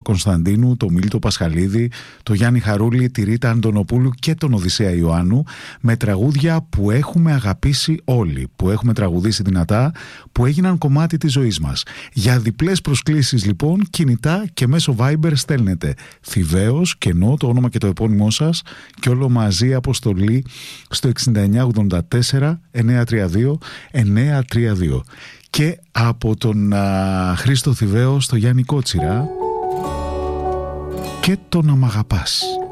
Κωνσταντίνου, τον Μίλτο Πασχαλίδη, τον Γιάννη Χαρούλη, τη Ρίτα Αντωνοπούλου και τον Οδυσσέα Ιωάννου, με τραγούδια που έχουμε αγαπήσει όλοι, που έχουμε τραγουδήσει δυνατά, που έγιναν κομμάτι της ζωής μας. Για διπλές προσκλήσεις λοιπόν, κινητά και μέσω Viber στέλνετε Θηβαίος, κενό, το όνομα και το επώνυμό σας και όλο μαζί αποστολή στο 6984 932 932. Και από τον Χρήστο Θηβαίο στο Γιάννη Κότσιρα και τον «Να μ' αγαπάς».